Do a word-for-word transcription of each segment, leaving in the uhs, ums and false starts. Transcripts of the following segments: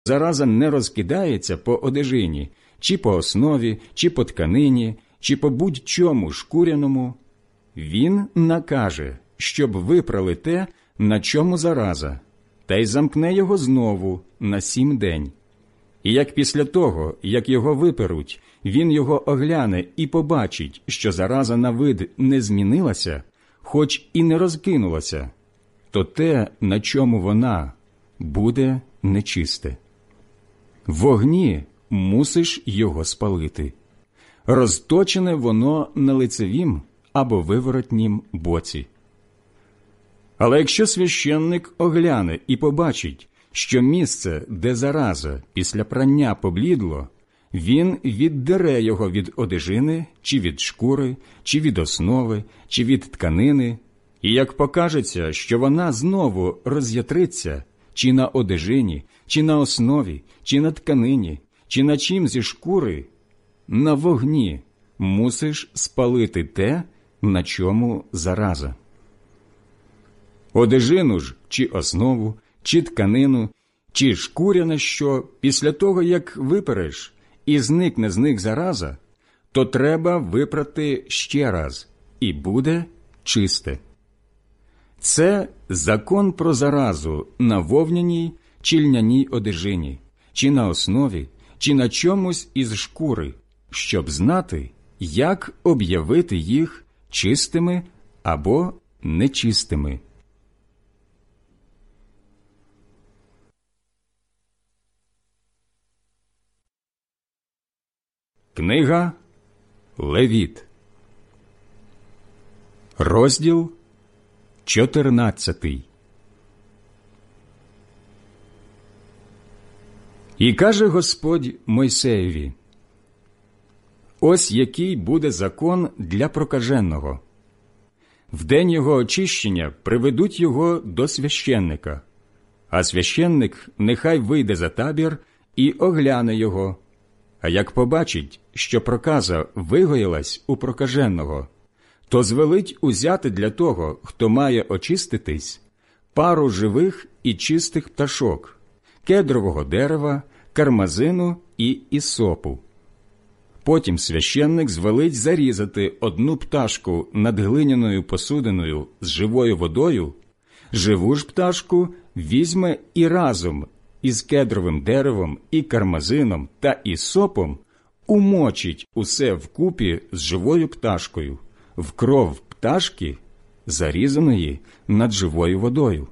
зараза не розкидається по одежині, чи по основі, чи по тканині, чи по будь-чому шкуряному, він накаже, щоб випрали те, на чому зараза, та й замкне його знову на сім день. І як після того, як його виперуть, він його огляне і побачить, що зараза на вид не змінилася, хоч і не розкинулася, то те, на чому вона, буде нечисте. В вогні мусиш його спалити. Розточене воно на лицевім або виворотнім боці. Але якщо священник огляне і побачить, що місце, де зараза після прання поблідло, він віддере його від одежини, чи від шкури, чи від основи, чи від тканини, і як покажеться, що вона знову роз'ятриться, чи на одежині, чи на основі, чи на тканині, чи на чим зі шкури, на вогні мусиш спалити те, на чому зараза. Одежину ж, чи основу, чи тканину, чи шкуряне що, після того, як випереш, і зникне з них зараза, то треба випрати ще раз, і буде чисте. Це закон про заразу на вовняній чи льняній одежині, чи на основі, чи на чомусь із шкури, щоб знати, як об'явити їх чистими або нечистими. Книга Левіт, розділ чотирнадцятий. І каже Господь Мойсеєві: «Ось який буде закон для прокаженого. В день його очищення приведуть його до священника, а священник нехай вийде за табір і огляне його. А як побачить, що проказа вигоїлась у прокаженого, то звелить узяти для того, хто має очиститись, пару живих і чистих пташок, кедрового дерева, кармазину і ісопу. Потім священник звелить зарізати одну пташку над глиняною посудиною з живою водою, живу ж пташку візьме і разом із кедровим деревом і кармазином та ісопом умочить усе вкупі з живою пташкою, в кров пташки, зарізаної над живою водою.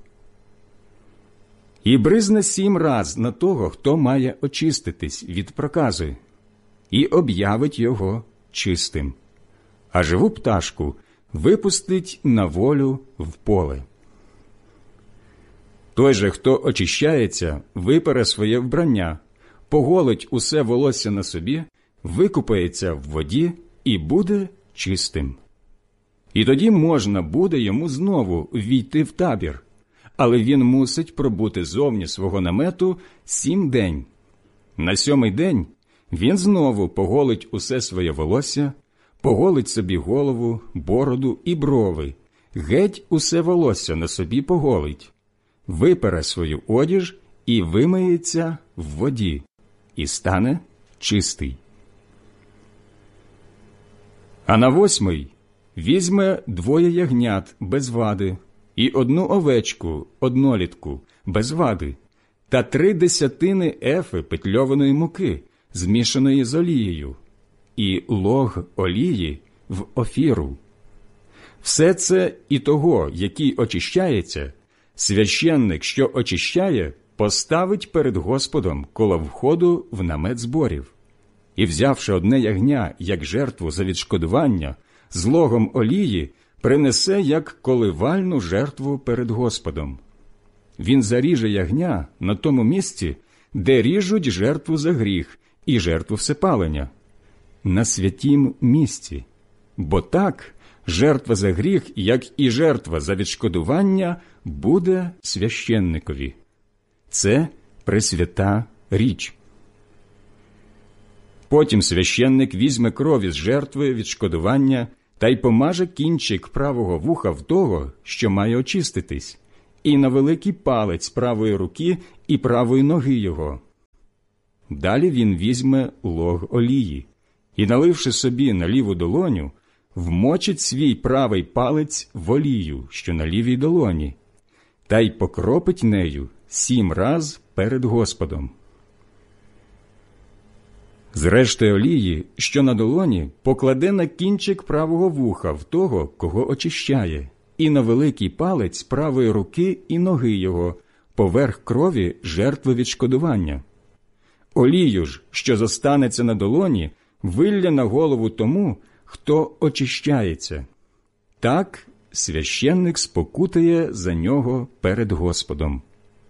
І бризне сім раз на того, хто має очиститись від прокази, і об'явить його чистим, а живу пташку випустить на волю в поле. Той же, хто очищається, випере своє вбрання, поголить усе волосся на собі, викупається в воді і буде чистим. І тоді можна буде йому знову війти в табір, але він мусить пробути зовні свого намету сім день. На сьомий день він знову поголить усе своє волосся, поголить собі голову, бороду і брови, геть усе волосся на собі поголить, випере свою одіж і вимиється в воді, і стане чистий. А на восьмий візьме двоє ягнят без вади і одну овечку, однолітку, без вади, та три десятини ефи петльованої муки, змішаної з олією, і лог олії в офіру. Все це і того, який очищається, священник, що очищає, поставить перед Господом коло входу в намет зборів. І, взявши одне ягня як жертву за відшкодування, з логом олії принесе як коливальну жертву перед Господом. Він заріже ягня на тому місці, де ріжуть жертву за гріх і жертву всепалення, на святім місці, бо так жертва за гріх, як і жертва за відшкодування, буде священникові. Це пресвята річ. Потім священник візьме кров із жертви відшкодування та й помаже кінчик правого вуха в того, що має очиститись, і на великий палець правої руки і правої ноги його, Далі він візьме лог олії і, наливши собі на ліву долоню, вмочить свій правий палець в олію, що на лівій долоні, та й покропить нею сім раз перед Господом. З решти олії, що на долоні, покладе на кінчик правого вуха в того, кого очищає, і на великий палець правої руки і ноги його, поверх крові жертви відшкодування. Олію ж, що зостанеться на долоні, вилля на голову тому, хто очищається. Так священник спокутає за нього перед Господом.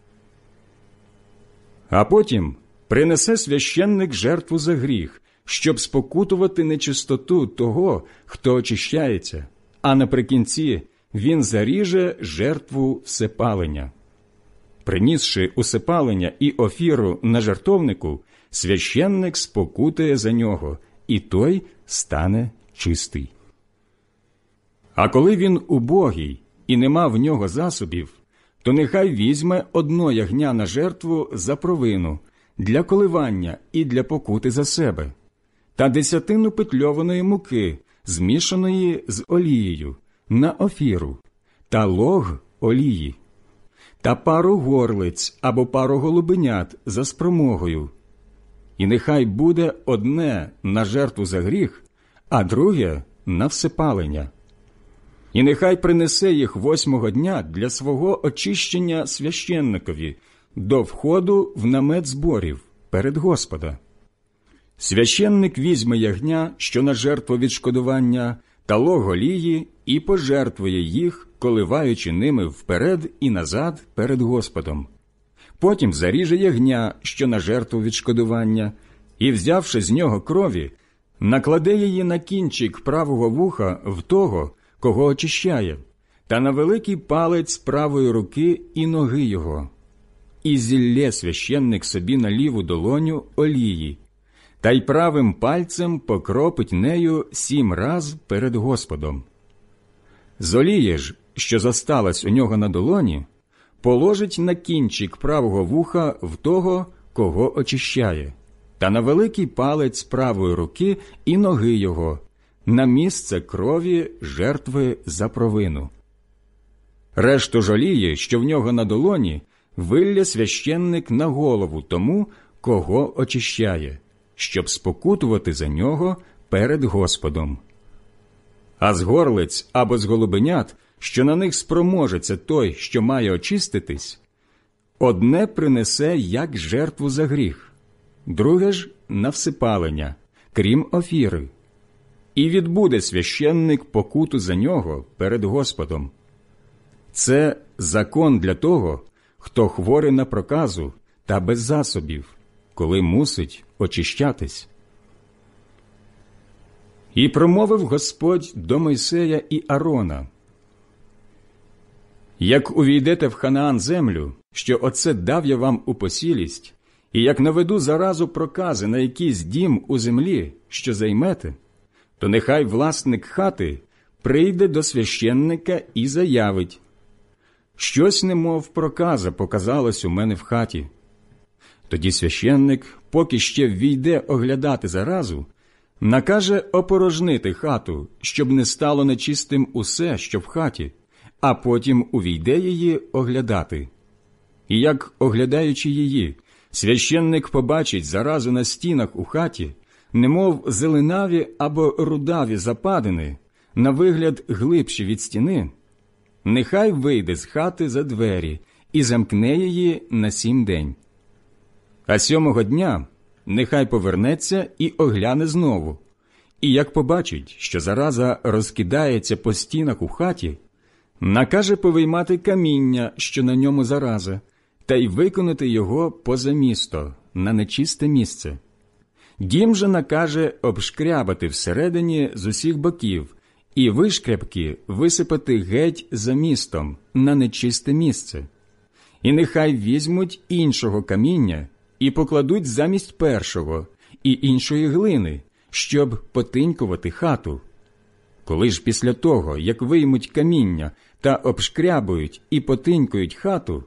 А потім принесе священник жертву за гріх, щоб спокутувати нечистоту того, хто очищається, а наприкінці він заріже жертву всепалення. Принісши усепалення і офіру на жертовнику, священник спокутає за нього, і той стане чистий. А коли він убогий і нема в нього засобів, то нехай візьме одно ягня на жертву за провину, для коливання і для покути за себе, та десятину петльованої муки, змішаної з олією, на офіру, та лог олії, та пару горлиць або пару голубенят за спромогою. І нехай буде одне на жертву за гріх, а друге на всепалення. І нехай принесе їх восьмого дня для свого очищення священникові до входу в намет зборів перед Господа. Священник візьме ягня, що на жертву відшкодування, та лог олії, і пожертвує їх, коливаючи ними вперед і назад перед Господом. Потім заріже ягня, що на жертву відшкодування, і, взявши з нього крові, накладе її на кінчик правого вуха в того, кого очищає, та на великий палець правої руки і ноги його. І зіллє священник собі на ліву долоню олії, та й правим пальцем покропить нею сім раз перед Господом. З олії ж, що зосталась у нього на долоні, положить на кінчик правого вуха в того, кого очищає, та на великий палець правої руки і ноги його, на місце крові жертви за провину. Решту ж олії, що в нього на долоні, вилля священник на голову тому, кого очищає, щоб спокутувати за нього перед Господом. А з горлиць або з голубенят, що на них спроможеться той, що має очиститись, одне принесе як жертву за гріх, друге ж на всепалення, крім офіри. І відбуде священник покуту за нього перед Господом. Це закон для того, хто хворий на проказу та без засобів, коли мусить очищатись. І промовив Господь до Мойсея і Арона: «Як увійдете в Ханаан землю, що оце дав я вам у посілість, і як наведу заразу прокази на якийсь дім у землі, що займете, то нехай власник хати прийде до священника і заявить: щось немов проказа показалось у мене в хаті. Тоді священник, поки ще ввійде оглядати заразу, накаже опорожнити хату, щоб не стало нечистим усе, що в хаті, а потім увійде її оглядати. І як, оглядаючи її, священник побачить заразу на стінах у хаті, немов зеленаві або рудаві западини, на вигляд глибші від стіни, нехай вийде з хати за двері і замкне її на сім день. А сьомого дня нехай повернеться і огляне знову. І як побачить, що зараза розкидається по стінах у хаті, накаже повиймати каміння, що на ньому зараза, та й виконати його поза місто, на нечисте місце. Дім же накаже обшкрябати всередині з усіх боків, і вишкрябки висипати геть за містом, на нечисте місце. І нехай візьмуть іншого каміння і покладуть замість першого, і іншої глини, щоб потинькувати хату. Коли ж після того, як виймуть каміння та обшкрябують і потинькують хату,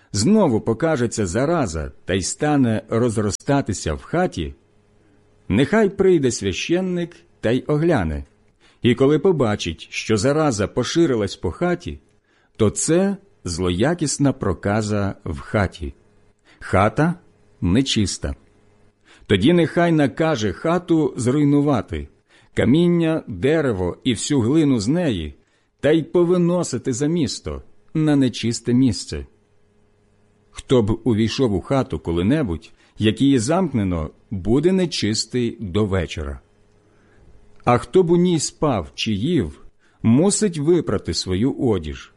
знову покажеться зараза та й стане розростатися в хаті, нехай прийде священник та й огляне, і коли побачить, що зараза поширилась по хаті, то це злоякісна проказа в хаті. Хата нечиста. Тоді нехай накаже хату зруйнувати, каміння, дерево і всю глину з неї, та й повиносити за місто на нечисте місце. Хто б увійшов у хату коли-небудь, як її замкнено, буде нечистий до вечора. А хто б у ній спав чи їв, мусить випрати свою одіж.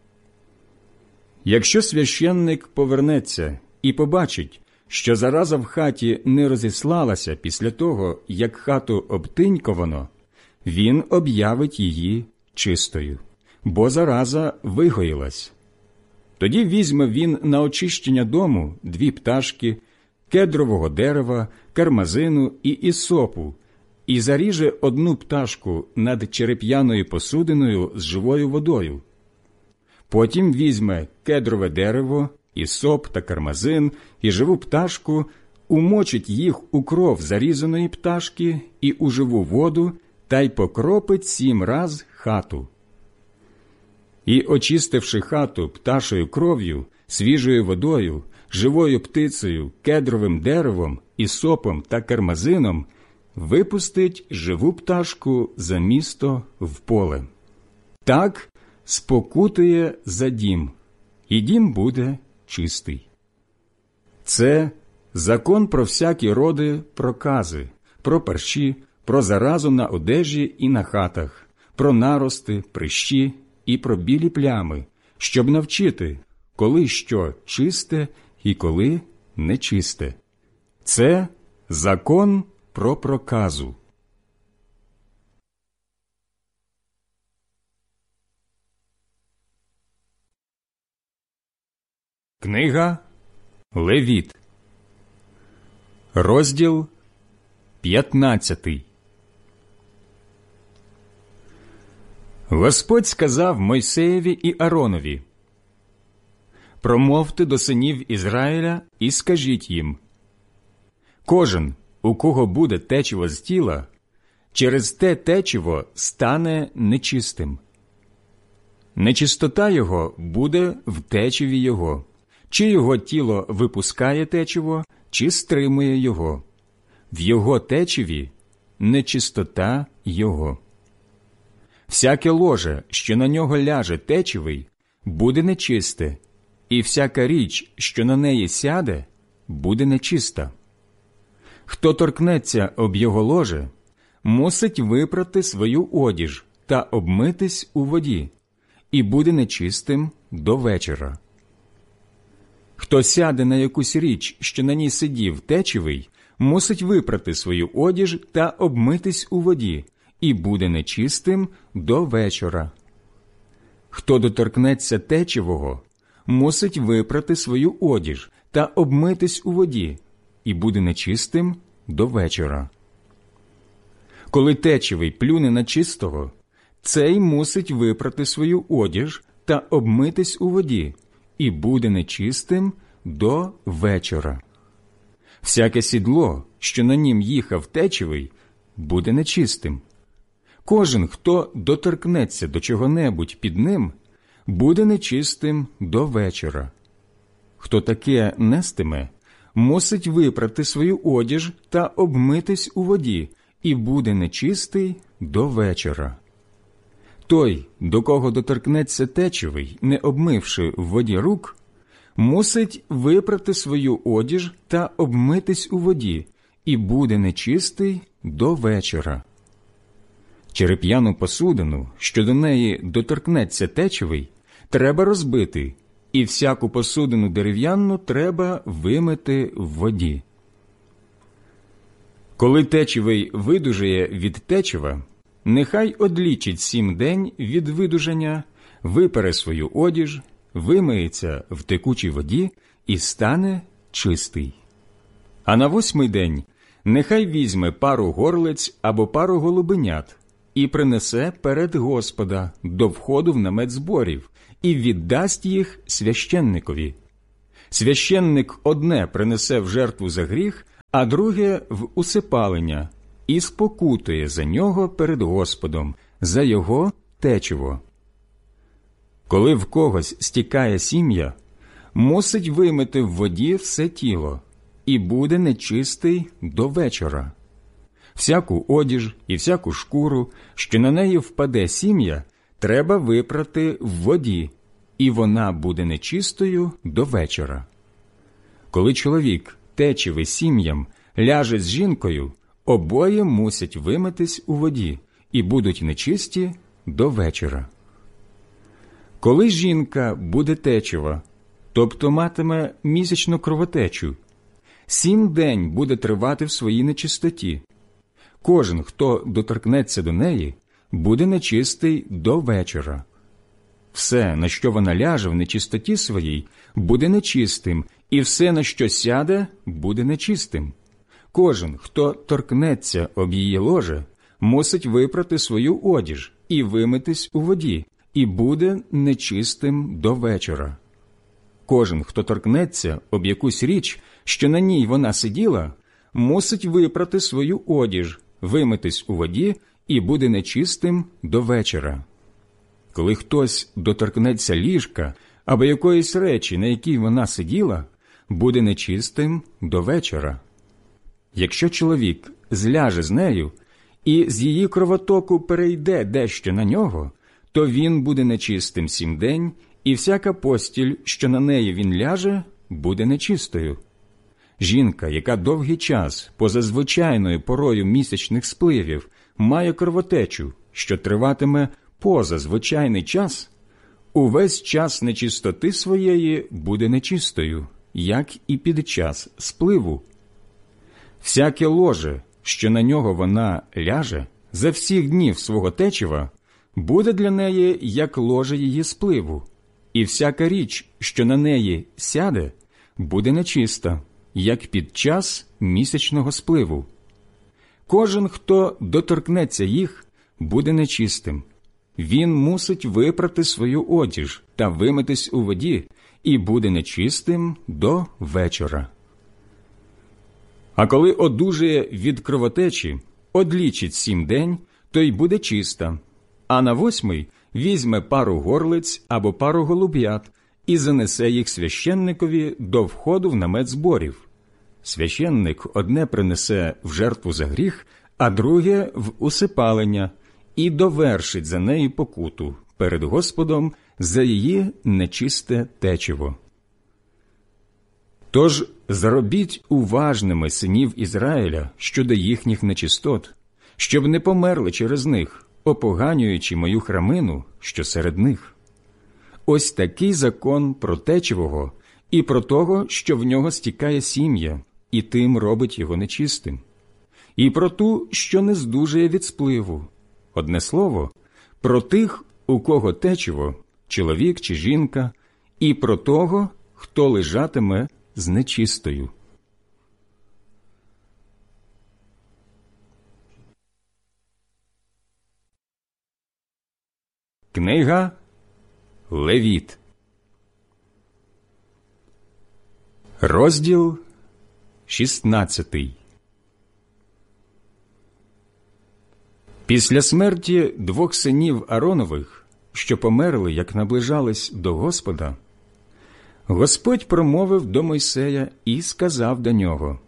Якщо священник повернеться і побачить, що зараза в хаті не розіслалася після того, як хату обтиньковано, він об'явить її чистою, бо зараза вигоїлась. Тоді візьме він на очищення дому дві пташки, кедрового дерева, кармазину і ісопу, і заріже одну пташку над череп'яною посудиною з живою водою. Потім візьме кедрове дерево, ісоп та кармазин і живу пташку, умочить їх у кров зарізаної пташки і у живу воду, та й покропить сім раз хату. І, очистивши хату пташою кров'ю, свіжою водою, живою птицею, кедровим деревом, ісопом та кармазином, випустить живу пташку за місто в поле. Так спокутує за дім, і дім буде чистий. Це закон про всякі роди прокази, про парші, про заразу на одежі і на хатах, про нарости, прищі і про білі плями, щоб навчити, коли що чисте і коли нечисте. Це закон про проказу. Книга Левіт, розділ п'ятнадцятий. Господь сказав Мойсеєві і Аронові: «Промовте до синів Ізраїля і скажіть їм: кожен, у кого буде течіво з тіла, через те течіво стане нечистим. Нечистота його буде в течіві його, чи його тіло випускає течіво, чи стримує його. В його течіві нечистота його. Всяке ложе, що на нього ляже течівий, буде нечисте, і всяка річ, що на неї сяде, буде нечиста. Хто торкнеться об його ложе, мусить випрати свою одіж та обмитись у воді, і буде нечистим до вечора. Хто сяде на якусь річ, що на ній сидів течівий, мусить випрати свою одіж та обмитись у воді, і буде нечистим до вечора. Хто доторкнеться течівого, мусить випрати свою одіж та обмитись у воді, і буде нечистим до вечора. Коли течівий плюне на чистого, цей мусить випрати свою одіж та обмитись у воді, і буде нечистим до вечора. Всяке сідло, що на нім їхав течівий, буде нечистим. Кожен, хто доторкнеться до чого-небудь під ним, буде нечистим до вечора. Хто таке нестиме, мусить випрати свою одіж та обмитись у воді, і буде нечистий до вечора. Той, до кого доторкнеться течівий, не обмивши в воді рук, мусить випрати свою одіж та обмитись у воді, і буде нечистий до вечора. Череп'яну посудину, що до неї доторкнеться течевий, треба розбити, і всяку посудину дерев'яну треба вимити в воді. Коли течевий видужає від течева, нехай одлічить сім день від видужання, випере свою одіж, вимиється в текучій воді і стане чистий. А на восьмий день нехай візьме пару горлиць або пару голубенят і принесе перед Господа до входу в намет зборів і віддасть їх священникові. священник одне принесе в жертву за гріх, а друге – в усипалення, і спокутує за нього перед Господом, за його течиво. Коли в когось стікає сім'я, мусить вимити в воді все тіло, і буде нечистий до вечора. Всяку одіж і всяку шкуру, що на неї впаде сім'я, треба випрати в воді, і вона буде нечистою до вечора. Коли чоловік течевий сім'ям ляже з жінкою, обоє мусять вимитись у воді і будуть нечисті до вечора. Коли жінка буде течева, тобто матиме місячну кровотечу, сім день буде тривати в своїй нечистоті. Кожен, хто доторкнеться до неї, буде нечистий до вечора. Все, на що вона ляже в нечистоті своїй, буде нечистим, і все, на що сяде, буде нечистим. Кожен, хто торкнеться об її ложе, мусить випрати свою одіж і вимитись у воді, і буде нечистим до вечора. Кожен, хто торкнеться об якусь річ, що на ній вона сиділа, мусить випрати свою одіж, вимитись у воді і буде нечистим до вечора. Коли хтось доторкнеться ліжка або якоїсь речі, на якій вона сиділа, буде нечистим до вечора. Якщо чоловік зляже з нею і з її кровотоку перейде дещо на нього, то він буде нечистим сім день, і всяка постіль, що на неї він ляже, буде нечистою. Жінка, яка довгий час, поза звичайною порою місячних спливів, має кровотечу, що триватиме поза звичайний час, увесь час нечистоти своєї буде нечистою, як і під час спливу. Всяке ложе, що на нього вона ляже, за всіх днів свого течива, буде для неї, як ложе її спливу, і всяка річ, що на неї сяде, буде нечиста, як під час місячного спливу. Кожен, хто доторкнеться їх, буде нечистим. Він мусить випрати свою одіж та вимитись у воді, і буде нечистим до вечора. А коли одужає від кровотечі, одлічить сім день, то й буде чиста, а на восьмий візьме пару горлиць або пару голуб'ят і занесе їх священникові до входу в намет зборів. Священник одне принесе в жертву за гріх, а друге – в усипалення, і довершить за неї покуту перед Господом за її нечисте течиво. Тож зробіть уважними синів Ізраїля щодо їхніх нечистот, щоб не померли через них, опоганюючи мою храмину, що серед них. Ось такий закон про течевого і про того, що в нього стікає сім'я, і тим робить його нечистим, і про ту, що не здужує від спливу. Одне слово, про тих, у кого течиво, чоловік чи жінка, і про того, хто лежатиме з нечистою. Книга Левіт, розділ шістнадцятий. Після смерті двох синів Ааронових, що померли, як наближались до Господа, Господь промовив до Мойсея і сказав до нього: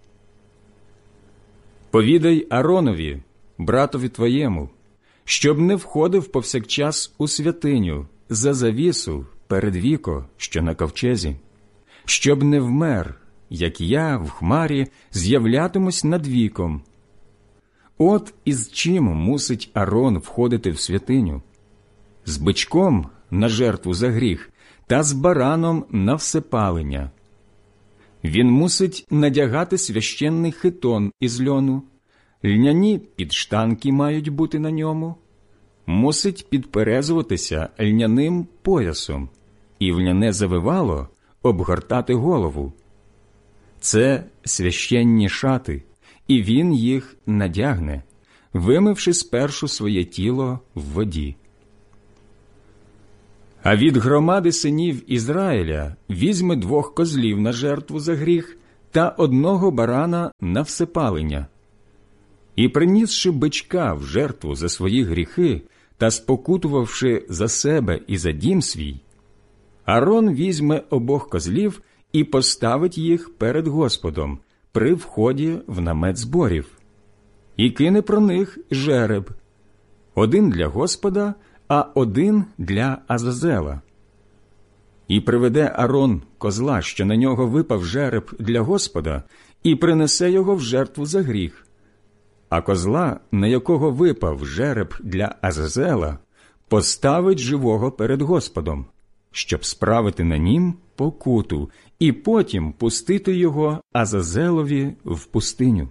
«Повідай Ааронові, братові твоєму, щоб не входив повсякчас у святиню за завісу перед віко, що на ковчезі, щоб не вмер, як я в хмарі з'являтимусь над віком. От із чим мусить Аарон входити в святиню: з бичком на жертву за гріх та з бараном на всепалення. Він мусить надягати священний хитон із льону, льняні підштанки мають бути на ньому, мусить підперезуватися льняним поясом і в льняне завивало обгортати голову. Це священні шати, і він їх надягне, вимивши спершу своє тіло в воді. А від громади синів Ізраїля візьме двох козлів на жертву за гріх та одного барана на всепалення. І, принісши бичка в жертву за свої гріхи та спокутувавши за себе і за дім свій, Аарон візьме обох козлів і поставить їх перед Господом при вході в намет зборів, і кине про них жереб, один для Господа, а один для Азазела. І приведе Аарон козла, що на нього випав жереб для Господа, і принесе його в жертву за гріх, а козла, на якого випав жереб для Азазела, поставить живого перед Господом, щоб справити на нім покуту, і потім пустити його Азазелові в пустиню.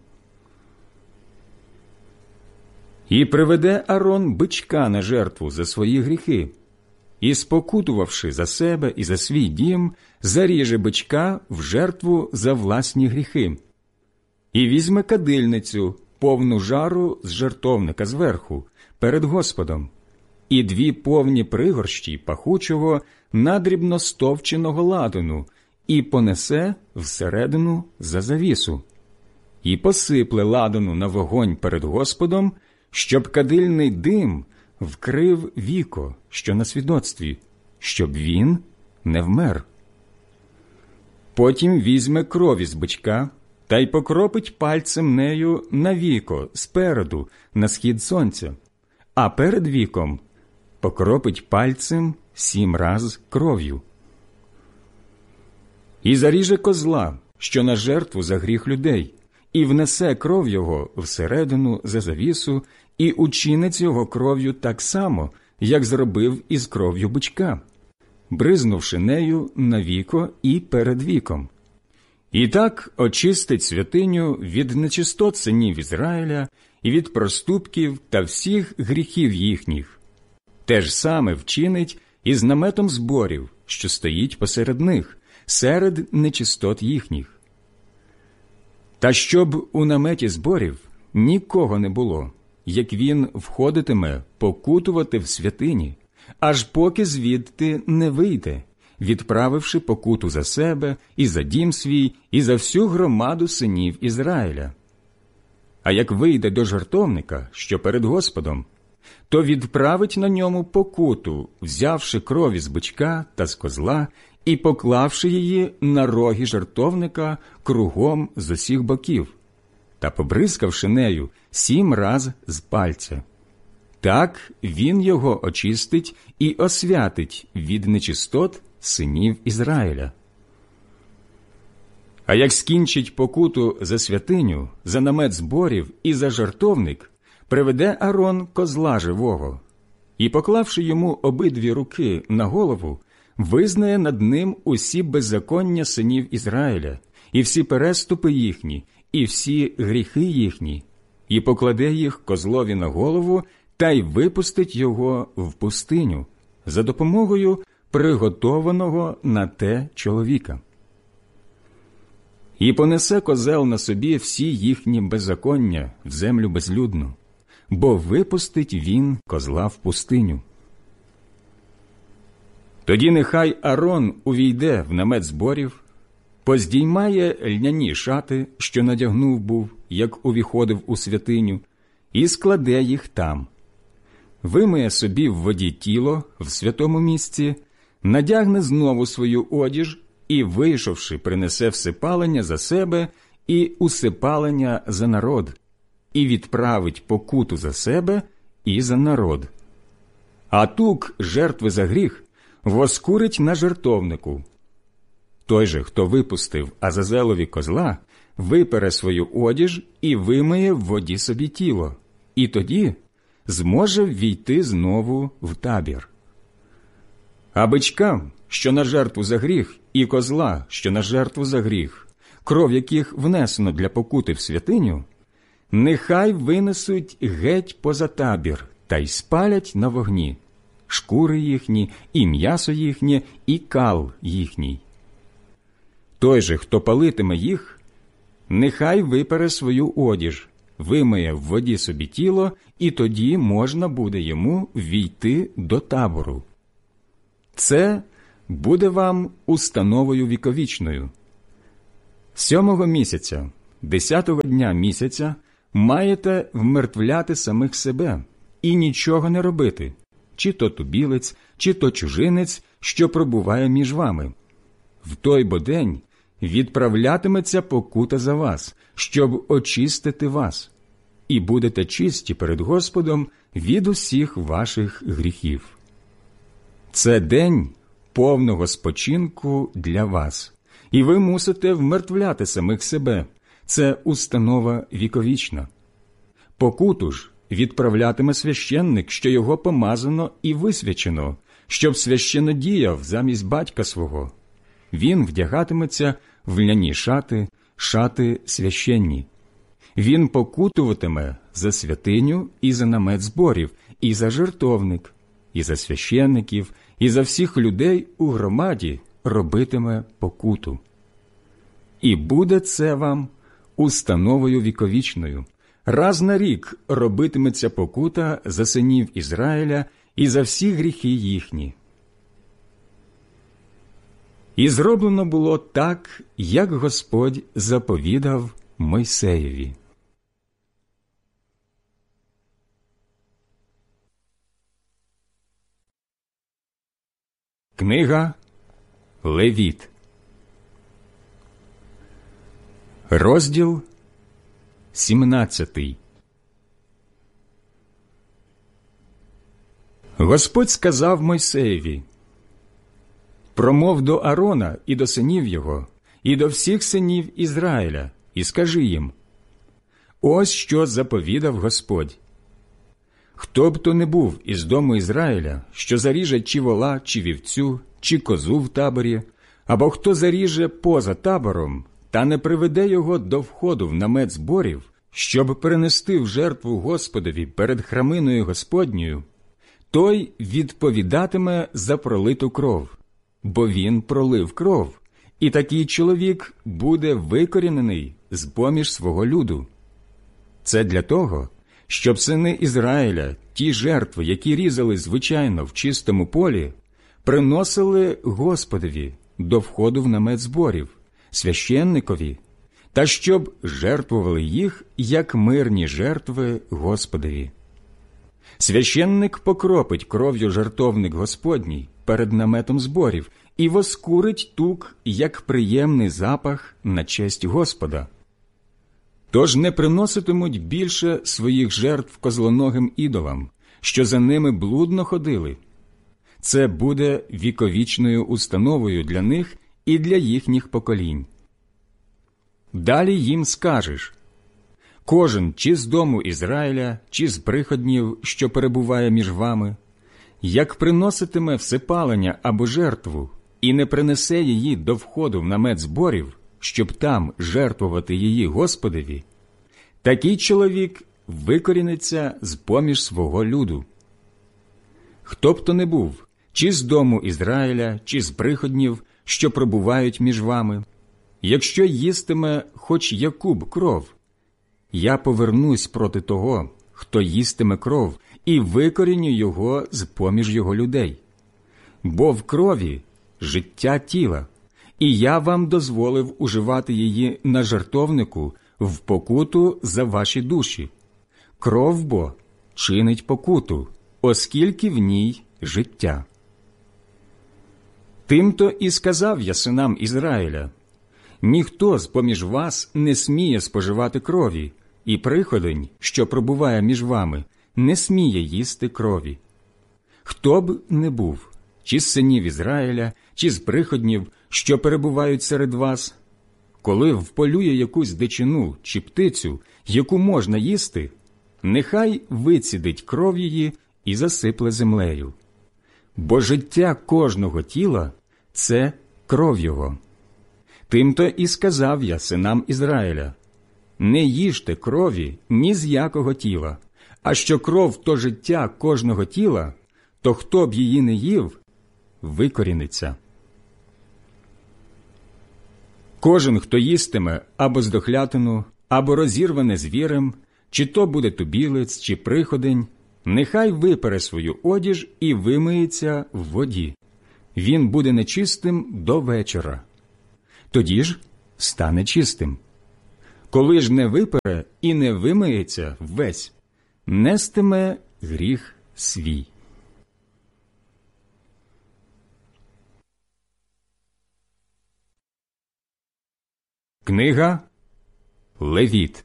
І приведе Аарон бичка на жертву за свої гріхи, і, спокутувавши за себе і за свій дім, заріже бичка в жертву за власні гріхи. І візьме кадильницю, повну жару з жертовника зверху, перед Господом, і дві повні пригорщі пахучого, надрібно стовченого ладану, і понесе всередину за завісу. І посипле ладану на вогонь перед Господом, щоб кадильний дим вкрив віко, що на свідоцтві, щоб він не вмер. Потім візьме кров із бичка та й покропить пальцем нею на віко спереду, на схід сонця, а перед віком покропить пальцем сім раз кров'ю. І заріже козла, що на жертву за гріх людей, і внесе кров його всередину за завісу, і учинить його кров'ю так само, як зробив із кров'ю бичка, бризнувши нею на віко і перед віком. І так очистить святиню від нечистот синів Ізраїля і від проступків та всіх гріхів їхніх. Те ж саме вчинить і з наметом зборів, що стоїть посеред них, серед нечистот їхніх. Та щоб у наметі зборів нікого не було, як він входитиме покутувати в святині, аж поки звідти не вийде, відправивши покуту за себе і за дім свій, і за всю громаду синів Ізраїля. А як вийде до жертовника, що перед Господом, то відправить на ньому покуту, взявши кров із бичка та з козла, і поклавши її на роги жертовника кругом з усіх боків, та побризкавши нею сім раз з пальця. Так він його очистить і освятить від нечистот синів Ізраїля. А як скінчить покуту за святиню, за намет зборів і за жертовник, приведе Аарон козла живого, і, поклавши йому обидві руки на голову, визнає над ним усі беззаконня синів Ізраїля, і всі переступи їхні, і всі гріхи їхні, і покладе їх козлові на голову, та й випустить його в пустиню за допомогою приготованого на те чоловіка. І понесе козел на собі всі їхні беззаконня в землю безлюдну, бо випустить він козла в пустиню. Тоді нехай Аарон увійде в намет зборів, поздіймає льняні шати, що надягнув був, як увіходив у святиню, і складе їх там. Вимиє собі в воді тіло в святому місці, надягне знову свою одіж і, вийшовши, принесе всепалення за себе і усипалення за народ, і відправить покуту за себе і за народ. А тук жертви за гріх воскурить на жертовнику. Той же, хто випустив Азазелові козла, випере свою одіж і вимиє в воді собі тіло, і тоді зможе ввійти знову в табір. А бичкам, що на жертву за гріх, і козла, що на жертву за гріх, кров яких внесено для покути в святиню, нехай винесуть геть поза табір та й спалять на вогні шкури їхні, і м'ясо їхнє, і кал їхній. Той же, хто палитиме їх, нехай випере свою одіж, вимиє в воді собі тіло, і тоді можна буде йому ввійти до табору. Це буде вам установою віковічною. Сьомого місяця, десятого дня місяця, маєте вмертвляти самих себе і нічого не робити, чи то тубілець, чи то чужинець, що пробуває між вами. В той бо день відправлятиметься покута за вас, щоб очистити вас, і будете чисті перед Господом від усіх ваших гріхів. Це день повного спочинку для вас, і ви мусите вмертвляти самих себе. Це установа віковічна. Покуту ж відправлятиме священник, що його помазано і висвячено, щоб священно діяв замість батька свого. Він вдягатиметься в ляні шати, шати священні. Він покутуватиме за святиню і за намет зборів, і за жертовник, і за священників, і за всіх людей у громаді робитиме покуту. І буде це вам установою віковічною. Раз на рік робитиметься покута за синів Ізраїля і за всі гріхи їхні. І зроблено було так, як Господь заповідав Мойсеєві. Книга Левіт, розділ сімнадцятий. Господь сказав Мойсеєві: «Промов до Аарона і до синів його, і до всіх синів Ізраїля, і скажи їм: ось що заповідав Господь. Хто б то не був із дому Ізраїля, що заріже чи вола, чи вівцю, чи козу в таборі, або хто заріже поза табором, та не приведе його до входу в намет зборів, щоб перенести в жертву Господові перед храминою Господньою, той відповідатиме за пролиту кров, бо він пролив кров, і такий чоловік буде викорінений з-поміж свого люду. Це для того, щоб сини Ізраїля ті жертви, які різали звичайно в чистому полі, приносили Господові до входу в намет зборів, священникові, та щоб жертвували їх, як мирні жертви Господові. Священник покропить кров'ю жертовник Господній перед наметом зборів і воскурить тук, як приємний запах на честь Господа. Тож не приноситимуть більше своїх жертв козлоногим ідолам, що за ними блудно ходили. Це буде віковічною установою для них і для їхніх поколінь. Далі їм скажеш: кожен чи з дому Ізраїля, чи з приходнів, що перебуває між вами, як приноситиме всепалення або жертву і не принесе її до входу в намет зборів, щоб там жертвувати її Господові, такий чоловік викоріниться з-поміж свого люду. Хто б то не був, чи з дому Ізраїля, чи з приходнів, що пробувають між вами, якщо їстиме хоч яку-б кров, я повернусь проти того, хто їстиме кров, і викоріню його з-поміж його людей. Бо в крові життя тіла, і я вам дозволив уживати її на жертовнику в покуту за ваші душі. Кров бо чинить покуту, оскільки в ній життя. Тим-то і сказав я синам Ізраїля: ніхто з-поміж вас не сміє споживати крові, і приходень, що пробуває між вами, не сміє їсти крові. Хто б не був, чи з синів Ізраїля, чи з приходнів, що перебувають серед вас, коли вполює якусь дичину чи птицю, яку можна їсти, нехай вицідить кров її і засипле землею. Бо життя кожного тіла – це кров його. Тим-то і сказав я синам Ізраїля: не їжте крові ні з якого тіла, а що кров – то життя кожного тіла, то хто б її не їв, викоріниться. Кожен, хто їстиме або здохлятину, або розірване звірем, чи то буде тубілець, чи приходень, нехай випере свою одіж і вимиється в воді. він буде нечистим до вечора. Тоді ж стане чистим. Коли ж не випере і не вимиється весь, нестиме гріх свій. Книга Левіт,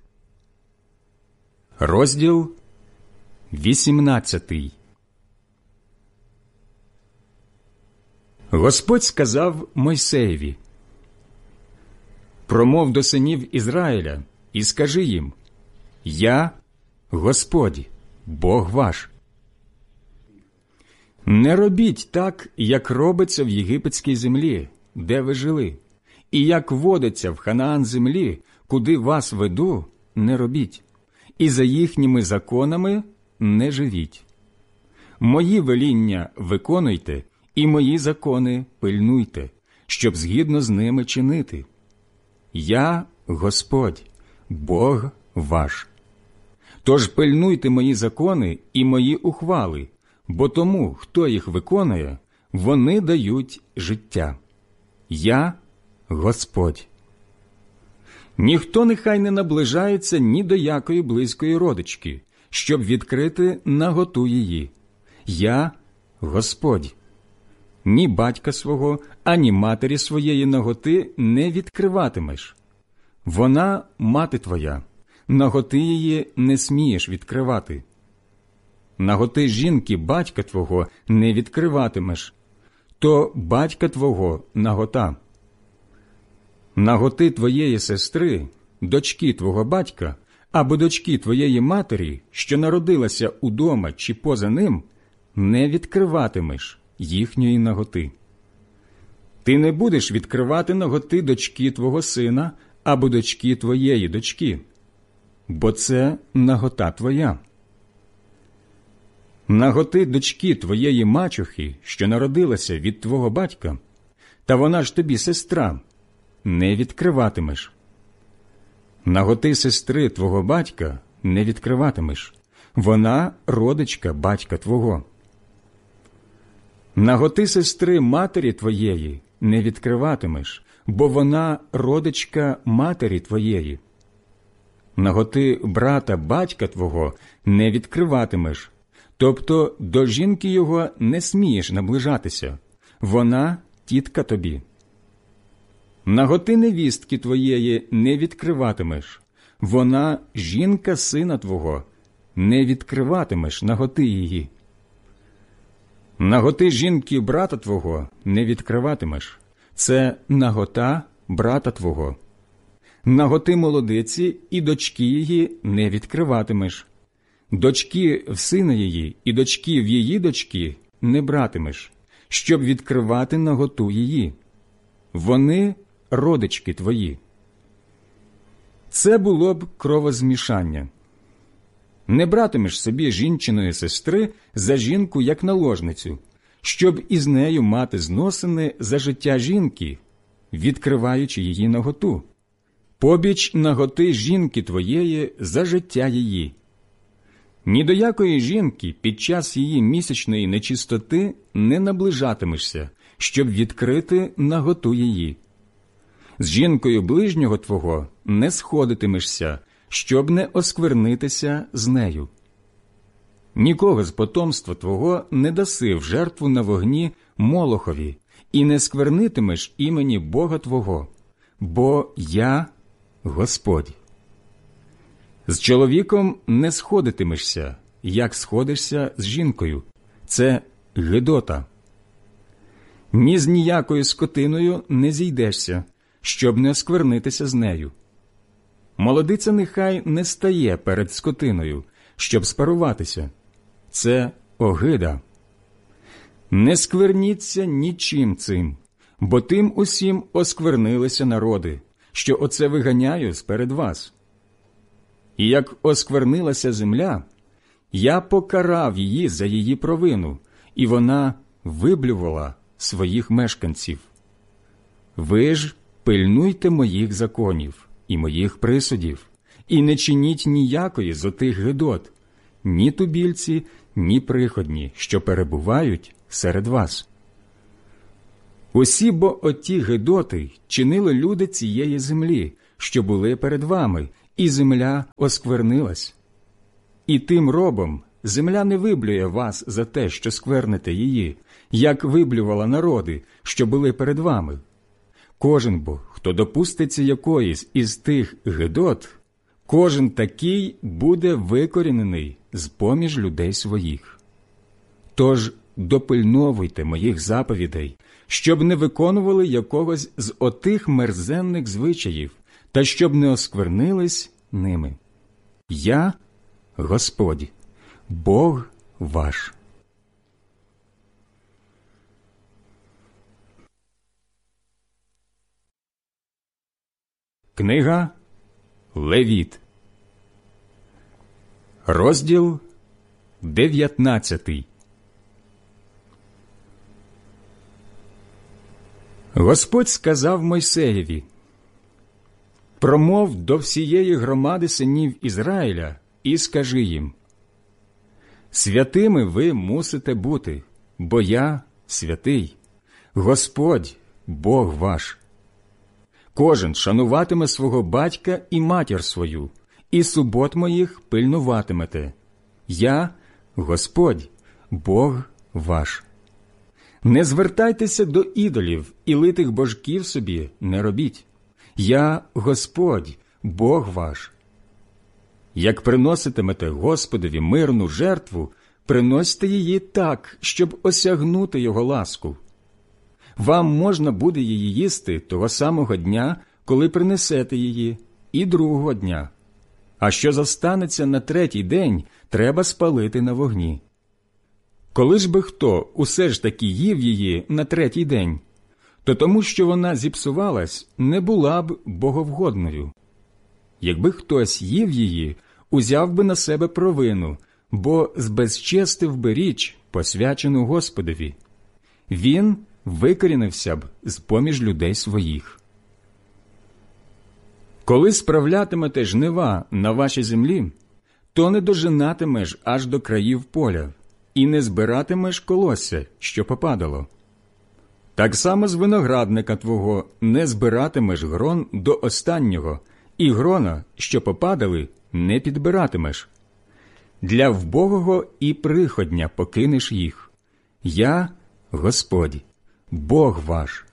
розділ вісімнадцятий. Господь сказав Мойсеєві: «Промов до синів Ізраїля і скажи їм: Я Господь, Бог ваш. Не робіть так, як робиться в єгипетській землі, де ви жили, і як водиться в Ханаан землі, куди вас веду, не робіть, і за їхніми законами не живіть. Мої веління виконуйте, і мої закони пильнуйте, щоб згідно з ними чинити. Я Господь, Бог ваш. Тож пильнуйте мої закони і мої ухвали, бо тому, хто їх виконує, вони дають життя. Я Господь. Ніхто нехай не наближається ні до якої близької родички, щоб відкрити наготу її. Я Господь. Ні батька свого, ані матері своєї наготи не відкриватимеш. Вона мати твоя, наготи її не смієш відкривати. Наготи жінки батька твого не відкриватимеш, то батька твого нагота. Наготи твоєї сестри, дочки твого батька, або дочки твоєї матері, що народилася удома чи поза ним, не відкриватимеш їхньої наготи. Ти не будеш відкривати наготи дочки твого сина або дочки твоєї дочки, бо це нагота твоя. Наготи дочки твоєї мачухи, що народилася від твого батька, та вона ж тобі сестра, не відкриватимеш. Наготи сестри твого батька не відкриватимеш, вона родичка батька твого. Наготи сестри матері твоєї не відкриватимеш, бо вона родичка матері твоєї. Наготи брата батька твого не відкриватимеш, тобто до жінки його не смієш наближатися, вона тітка тобі. Наготи невістки твоєї не відкриватимеш, вона жінка сина твого, не відкриватимеш наготи її. Наготи жінки брата твого не відкриватимеш, це нагота брата твого. Наготи молодиці і дочки її не відкриватимеш. Дочки в сина її і дочки в її дочки не братимеш, щоб відкривати наготу її. Вони родички твої. Це було б кровозмішання. Не братимеш собі жінчиної сестри за жінку як наложницю, щоб із нею мати зносини за життя жінки, відкриваючи її наготу. Побіч наготи жінки твоєї за життя її. Ні до якої жінки під час її місячної нечистоти не наближатимешся, щоб відкрити наготу її. З жінкою ближнього твого не сходитимешся, щоб не осквернитися з нею. Нікого з потомства твого не даси в жертву на вогні Молохові, і не сквернитимеш імені Бога твого, бо я Господь. З чоловіком не сходитимешся, як сходишся з жінкою. Це гидота. Ні з ніякою скотиною не зійдешся, щоб не осквернитися з нею. Молодиця нехай не стає перед скотиною, щоб спаруватися. Це огида. Не скверніться нічим цим, бо тим усім осквернилися народи, що оце виганяю сперед вас. І як осквернилася земля, я покарав її за її провину, і вона виблювала своїх мешканців. Ви ж пильнуйте моїх законів і моїх присудів, і не чиніть ніякої з отих гидот, ні тубільці, ні приходні, що перебувають серед вас. Усі бо оті гидоти чинили люди цієї землі, що були перед вами, і земля осквернилась. І тим робом земля не виблює вас за те, що скверните її, як виблювала народи, що були перед вами. Кожен бо, хто допуститься якоїсь із тих гидот, кожен такий буде викорінений з-поміж людей своїх. Тож допильновуйте моїх заповідей, щоб не виконували якогось з отих мерзенних звичаїв, та щоб не осквернились ними. Я – Господь, Бог ваш». Книга Левіт, розділ дев'ятнадцятий. Господь сказав Мойсеєві: «Промов до всієї громади синів Ізраїля і скажи їм: святими ви мусите бути, бо я святий, Господь, Бог ваш. Кожен шануватиме свого батька і матір свою, і субот моїх пильнуватимете. Я – Господь, Бог ваш. Не звертайтеся до ідолів і литих божків собі не робіть. Я – Господь, Бог ваш. Як приноситимете Господові мирну жертву, приносьте її так, щоб осягнути Його ласку. Вам можна буде її їсти того самого дня, коли принесете її, і другого дня. А що зостанеться на третій день, треба спалити на вогні. Коли ж би хто усе ж таки їв її на третій день, то тому, що вона зіпсувалась, не була б боговгодною. Якби хтось їв її, узяв би на себе провину, бо збезчестив би річ, посвячену Господові. Він викорінився б з-поміж людей своїх. Коли справлятимете жнива на вашій землі, то не дожинатимеш аж до країв поля, і не збиратимеш колосся, що попадало. Так само з виноградника твого не збиратимеш грон до останнього, і грона, що попадали, не підбиратимеш. Для вбогого і приходня покинеш їх. Я – Господь, Бог ваш.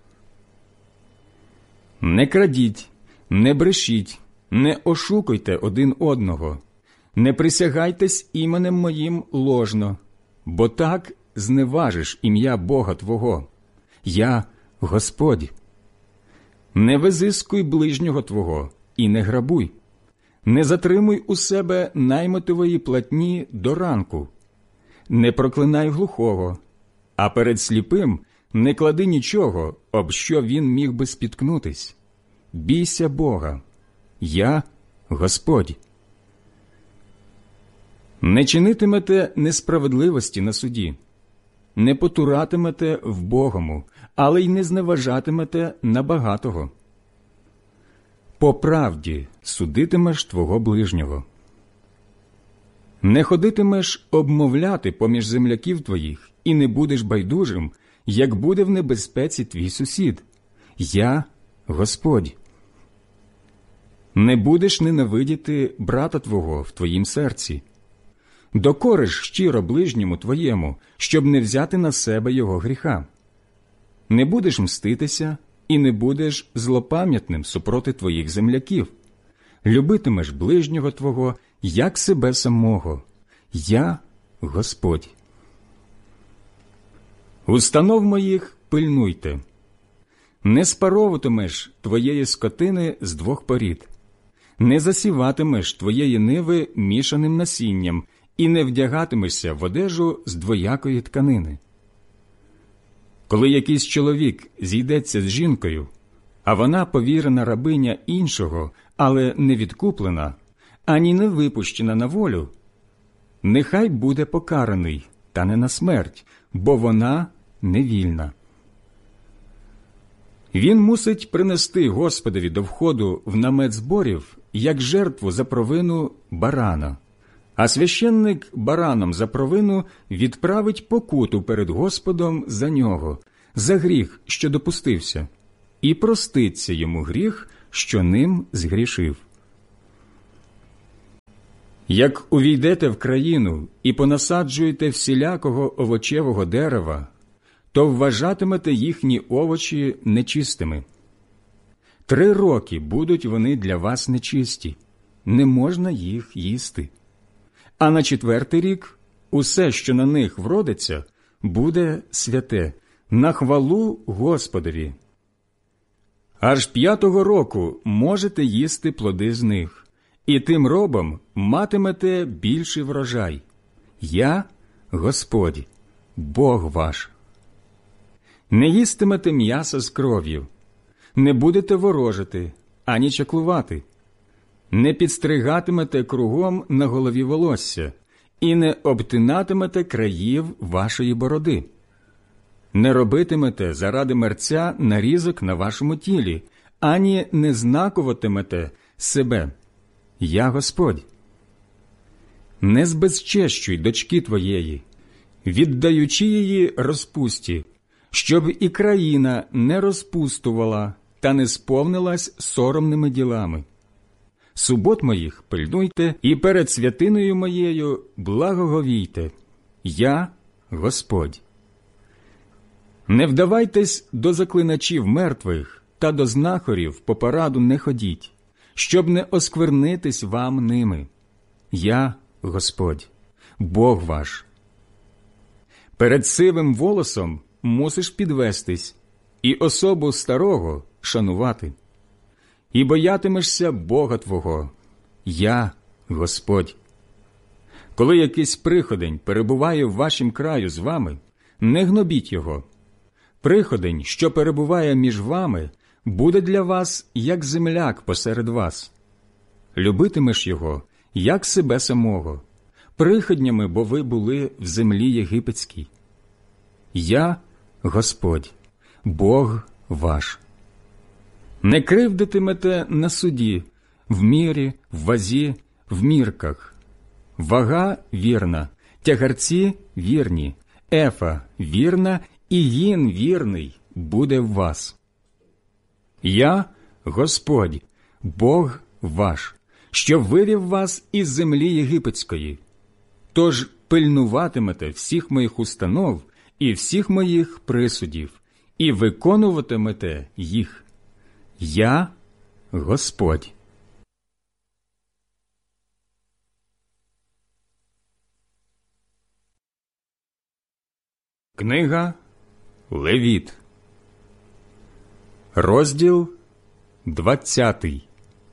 Не крадіть, не брешіть, не ошукуйте один одного, не присягайтесь іменем моїм ложно, бо так зневажиш ім'я Бога твого. Я – Господь. Не визискуй ближнього твого і не грабуй. Не затримуй у себе наймитової платні до ранку. Не проклинай глухого, а перед сліпим не клади нічого, об що він міг би спіткнутись. Бійся Бога. Я – Господь. Не чинитимете несправедливості на суді, не потуратимете вбогому, але й не зневажатимете набагатого. По правді судитимеш твого ближнього. Не ходитимеш обмовляти поміж земляків твоїх, і не будеш байдужим, як буде в небезпеці твій сусід. Я – Господь. Не будеш ненавидіти брата твого в твоїм серці. Докориш щиро ближньому твоєму, щоб не взяти на себе його гріха. Не будеш мститися і не будеш злопам'ятним супроти твоїх земляків. Любитимеш ближнього твого, як себе самого. Я – Господь. Установ моїх пильнуйте. Не спаровуватимеш твоєї скотини з двох порід. Не засіватимеш твоєї ниви мішаним насінням і не вдягатимешся в одежу з двоякої тканини. Коли якийсь чоловік зійдеться з жінкою, а вона повірена рабиня іншого, але не відкуплена, ані не випущена на волю, нехай буде покараний, та не на смерть, бо вона невільна. Він мусить принести Господові до входу в намет зборів, як жертву за провину барана, а священник бараном за провину відправить покуту перед Господом за нього, за гріх, що допустився, і проститься йому гріх, що ним згрішив. Як увійдете в країну і понасаджуєте всілякого овочевого дерева, то вважатимете їхні овочі нечистими. Три роки будуть вони для вас нечисті, не можна їх їсти. А на четвертий рік усе, що на них вродиться, буде святе, на хвалу Господові. Аж п'ятого року можете їсти плоди з них, і тим робом матимете більший врожай. Я – Господь, Бог ваш. Не їстимете м'яса з кров'ю, не будете ворожити, ані чаклувати, не підстригатимете кругом на голові волосся і не обтинатимете країв вашої бороди. Не робитимете заради мерця нарізок на вашому тілі, ані не знакуватимете себе. Я Господь. Не збезчещуй дочки твоєї, віддаючи її розпусті, щоб і країна не розпустувала та не сповнилась соромними ділами. Субот моїх пильнуйте і перед святиною моєю благоговійте. Я Господь. Не вдавайтесь до заклиначів мертвих та до знахарів по пораду не ходіть, щоб не осквернитись вам ними. Я Господь, Бог ваш. Перед сивим волосом мусиш підвестись і особу старого шанувати. І боятимешся Бога твого. Я Господь. Коли якийсь приходень перебуває в вашім краю з вами, не гнобіть його. Приходень, що перебуває між вами, буде для вас, як земляк посеред вас. Любитимеш його, як себе самого, приходнями, бо ви були в землі єгипетській. Я – Господь, Бог ваш. Не кривдитимете на суді, в мірі, в вазі, в мірках. Вага вірна, тягарці вірні, ефа вірна і гін вірний буде в вас. Я – Господь, Бог ваш, що вивів вас із землі єгипетської. Тож пильнуватимете всіх моїх установ і всіх моїх присудів, і виконуватимете їх. Я – Господь. Книга Левіт, розділ двадцятий.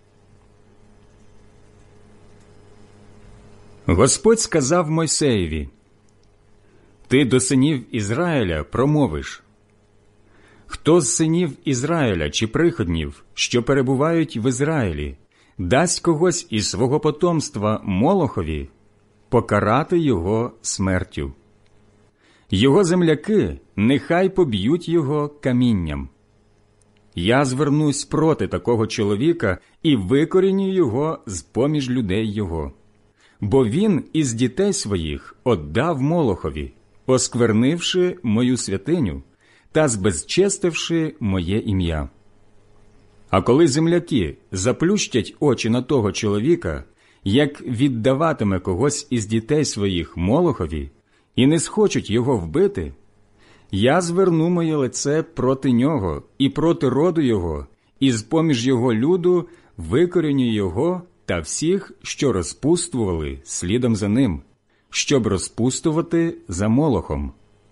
Господь сказав Мойсеєві: «Ти до синів Ізраїля промовиш: хто з синів Ізраїля чи приходнів, що перебувають в Ізраїлі, дасть когось із свого потомства Молохові, покарати його смертю. Його земляки нехай поб'ють його камінням. Я звернусь проти такого чоловіка і викоріню його з-поміж людей його. Бо він із дітей своїх отдав Молохові, осквернивши мою святиню та збезчестивши моє ім'я. А коли земляки заплющать очі на того чоловіка, як віддаватиме когось із дітей своїх Молохові, і не схочуть його вбити, я зверну моє лице проти нього і проти роду його, і з-поміж його люду викоріню його та всіх, що розпустували слідом за ним, щоб розпустувати за Молохом.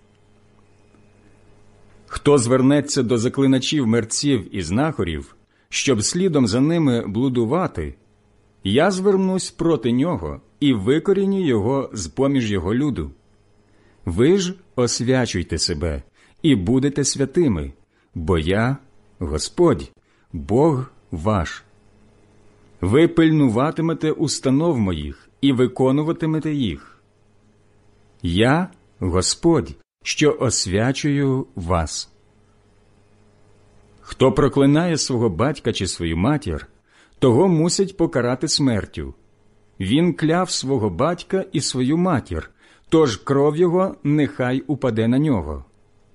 Хто звернеться до заклиначів мерців і знахарів, щоб слідом за ними блудувати, я звернусь проти нього і викоріню його з-поміж його люду. Ви ж освячуйте себе і будете святими, бо я – Господь, Бог ваш. Ви пильнуватимете установ моїх і виконуватимете їх. Я – Господь, що освячую вас. Хто проклинає свого батька чи свою матір, того мусять покарати смертю. Він кляв свого батька і свою матір, тож кров його нехай упаде на нього.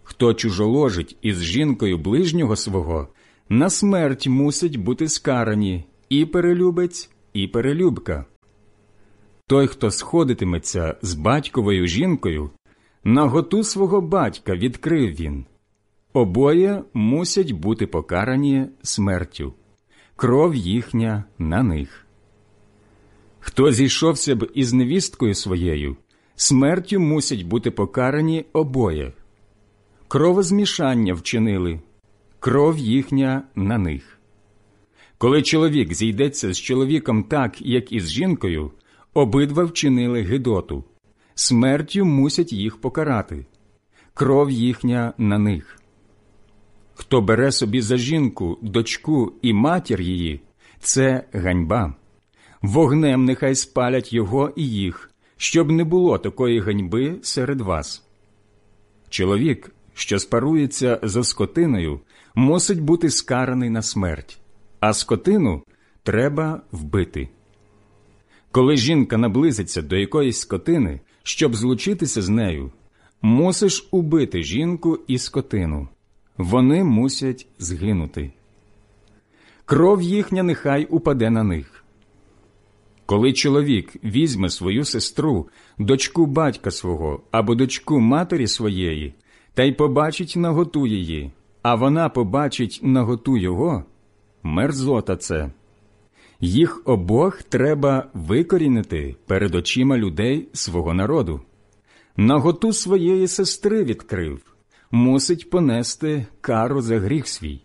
хто чужоложить із жінкою ближнього свого, на смерть мусить бути скарані і перелюбець, і перелюбка. Той, хто сходитиметься з батьковою жінкою, наготу свого батька відкрив він. Обоє мусять бути покарані смертю. Кров їхня на них. Хто зійшовся б із невісткою своєю, смертю мусять бути покарані обоє. Кровозмішання вчинили, кров їхня на них. Коли чоловік зійдеться з чоловіком так, як і з жінкою, обидва вчинили гидоту. Смертю мусять їх покарати. Кров їхня на них. Хто бере собі за жінку, дочку і матір її, це ганьба. Вогнем нехай спалять його і їх, щоб не було такої ганьби серед вас. Чоловік, що спарується за скотиною, мусить бути скараний на смерть, а скотину треба вбити. Коли жінка наблизиться до якоїсь скотини, щоб злучитися з нею, мусиш убити жінку і скотину. Вони мусять згинути. Кров їхня нехай упаде на них. Коли чоловік візьме свою сестру, дочку батька свого або дочку матері своєї, та й побачить наготу її, а вона побачить наготу його, мерзота це. Їх обох треба викорінити перед очима людей свого народу. Наготу своєї сестри відкрив, мусить понести кару за гріх свій.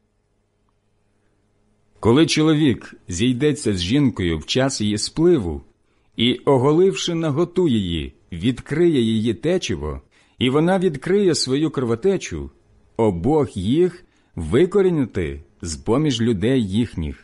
Коли чоловік зійдеться з жінкою в час її спливу і, оголивши наготу її, відкриє її течіво, і вона відкриє свою кровотечу, обох їх викорінити з-поміж людей їхніх.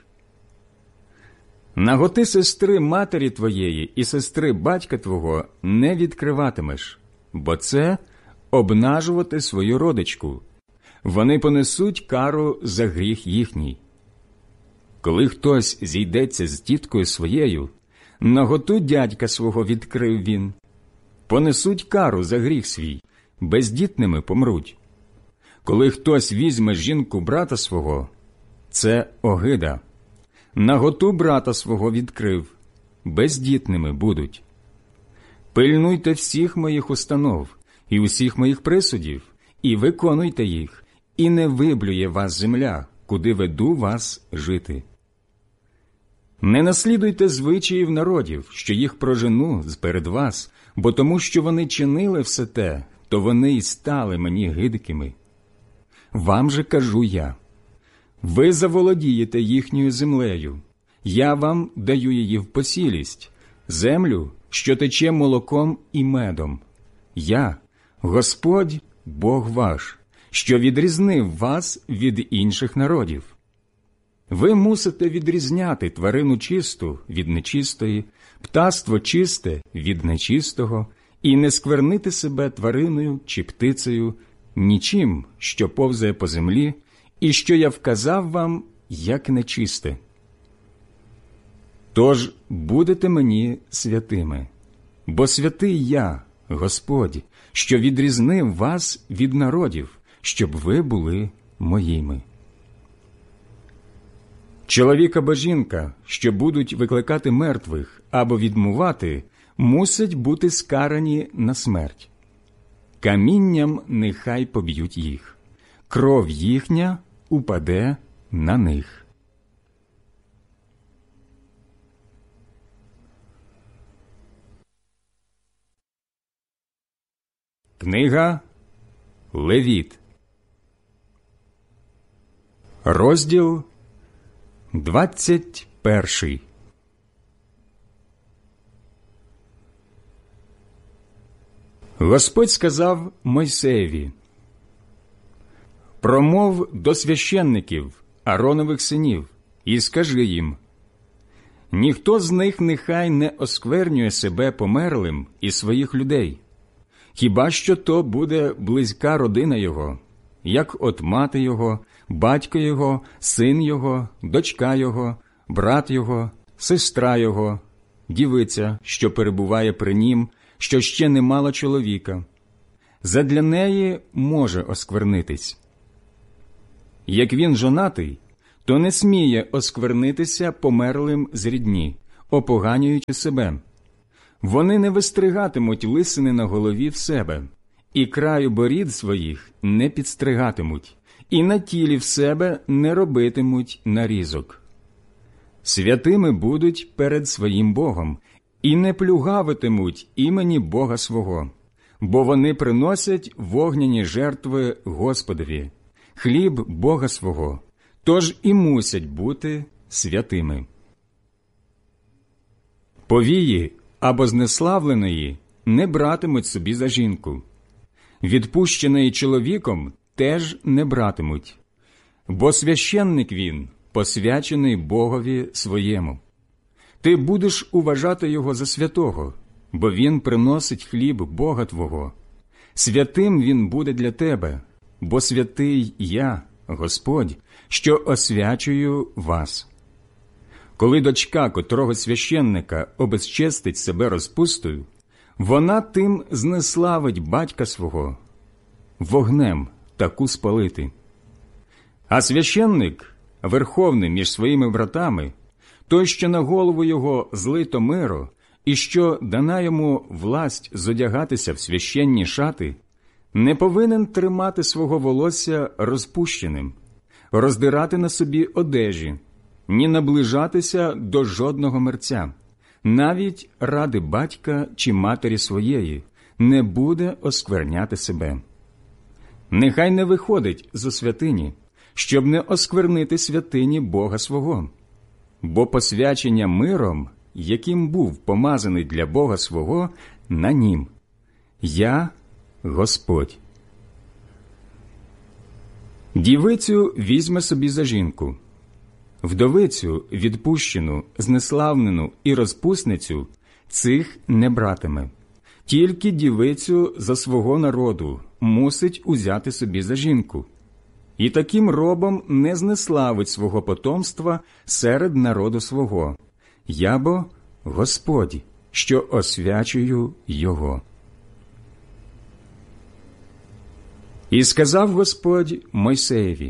Наготи сестри матері твоєї і сестри батька твого не відкриватимеш, бо це обнажувати свою родичку. Вони понесуть кару за гріх їхній. Коли хтось зійдеться з тіткою своєю, наготу дядька свого відкрив він. Понесуть кару за гріх свій, бездітними помруть. Коли хтось візьме жінку брата свого, це огида. Наготу брата свого відкрив, бездітними будуть. Пильнуйте всіх моїх установ і усіх моїх присудів, і виконуйте їх, і не виблює вас земля, куди веду вас жити. Не наслідуйте звичаїв народів, що їх прожену зперед вас, бо тому, що вони чинили все те, то вони й стали мені гидкими. Вам же кажу я, ви заволодієте їхньою землею, я вам даю її в посілість, землю, що тече молоком і медом. Я, Господь, Бог ваш, що відрізнив вас від інших народів. Ви мусите відрізняти тварину чисту від нечистої, птаство чисте від нечистого, і не сквернити себе твариною чи птицею, нічим, що повзає по землі, і що я вказав вам, як нечисте. Тож будете мені святими, бо святий я, Господь, що відрізнив вас від народів, щоб ви були моїми. Чоловік або жінка, що будуть викликати мертвих або відмувати, мусять бути скарані на смерть. Камінням нехай поб'ють їх. Кров їхня упаде на них. Книга Левіт. Розділ двадцять перший. Господь сказав Мойсеєві: «Промов до священників, Ааронових синів, і скажи їм: ніхто з них нехай не осквернює себе померлим і своїх людей, хіба що то буде близька родина його, як от мати його, батько його, син його, дочка його, брат його, сестра його, дівиця, що перебуває при нім, що ще не мала чоловіка, задля неї може осквернитись. Як він жонатий, то не сміє осквернитися померлим з рідні, опоганюючи себе. Вони не вистригатимуть лисини на голові в себе, і краю борід своїх не підстригатимуть, і на тілі в себе не робитимуть нарізок. Святими будуть перед своїм Богом, і не плюгавитимуть імені Бога свого, бо вони приносять вогняні жертви Господові, хліб Бога свого, тож і мусять бути святими. Повії або знеславленої не братимуть собі за жінку, відпущеної чоловіком теж не братимуть, бо священник він, посвячений Богові своєму. Ти будеш уважати його за святого, бо він приносить хліб Бога твого. Святим він буде для тебе, бо святий я, Господь, що освячую вас. Коли дочка котрого священника обезчестить себе розпустою, вона тим знеславить батька свого, вогнем таку спалити. А священник, верховний між своїми братами, той, що на голову його злито миро, і що дана йому власть зодягатися в священні шати, не повинен тримати свого волосся розпущеним, роздирати на собі одежі, ні наближатися до жодного мерця, навіть ради батька чи матері своєї, не буде оскверняти себе. Нехай не виходить зо святині, щоб не осквернити святині Бога свого, бо посвячення миром, яким був помазаний для Бога свого, на нім. Я – Господь. Дівицю візьме собі за жінку, вдовицю, відпущену, знеславнену і розпусницю цих не братиме. Тільки дівицю за свого народу мусить узяти собі за жінку. І таким робом не знеславить свого потомства серед народу свого. Я бо Господь, що освячую його. І сказав Господь Мойсеєві: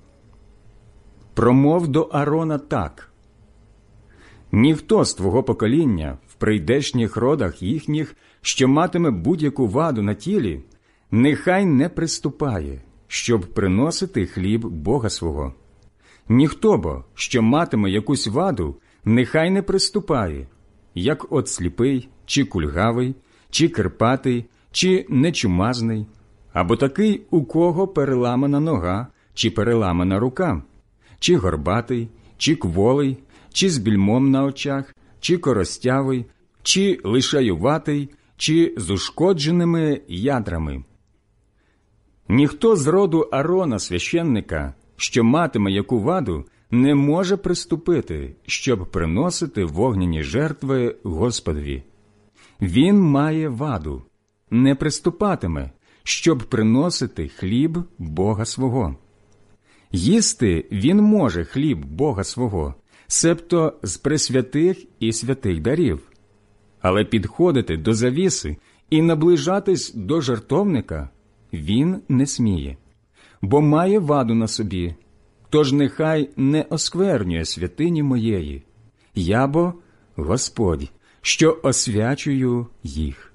промов до Аарона так: ніхто з твого покоління в прийдешніх родах їхніх, що матиме будь-яку ваду на тілі, нехай не приступає, щоб приносити хліб Бога свого. Ніхто бо, що матиме якусь ваду, нехай не приступає, як от сліпий, чи кульгавий, чи кирпатий, чи нечумазний, або такий, у кого переламана нога, чи переламана рука, чи горбатий, чи кволий, чи з більмом на очах, чи коростявий, чи лишаюватий, чи з ушкодженими ядрами. Ніхто з роду Аарона священника, що матиме яку ваду, не може приступити, щоб приносити вогняні жертви Господові. Він має ваду, не приступатиме, щоб приносити хліб Бога свого. Їсти він може хліб Бога свого, себто з пресвятих і святих дарів, але підходити до завіси і наближатись до жертовника він не сміє, бо має ваду на собі, тож нехай не осквернює святині моєї. Я бо Господь, що освячую їх.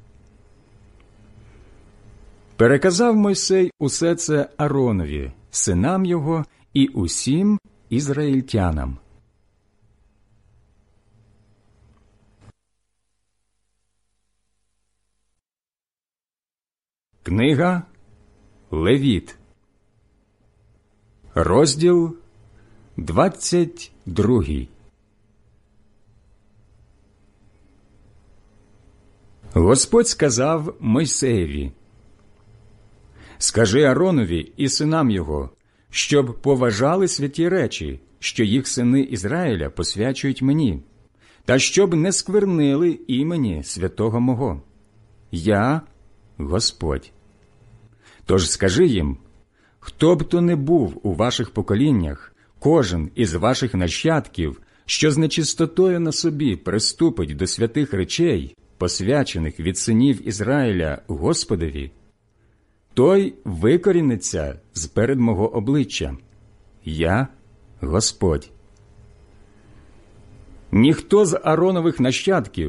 Переказав Мойсей усе це Ааронові, синам його і усім ізраїльтянам. Книга Левіт, розділ двадцять другий. Господь сказав Мойсеєві: «Скажи Ааронові і синам його, щоб поважали святі речі, що їх сини Ізраїля посвячують мені, та щоб не сквернили імені святого мого. Я – Господь. Тож скажи їм: хто б то не був у ваших поколіннях, кожен із ваших нащадків, що з нечистотою на собі приступить до святих речей, посвячених від синів Ізраїля Господові, той викоріниться з перед мого обличчя. Я – Господь. Ніхто з Ааронових нащадків